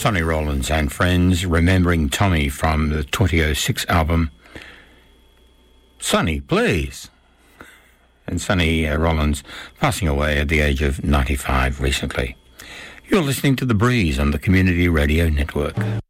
Sonny Rollins and Friends, remembering Tommy from the 2006 album Sonny, Please. And Sonny Rollins passing away at the age of 95 recently. You're listening to The Breeze on the Community Radio Network.